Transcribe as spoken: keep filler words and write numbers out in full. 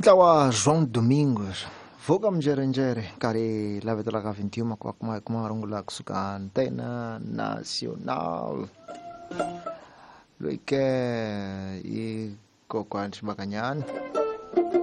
Tlawa João Domingos voka mjerenjere kari lavetelaka vintiuma kwa kuma kumarungula kusuka antena nacional luike i kokwanti bakanyani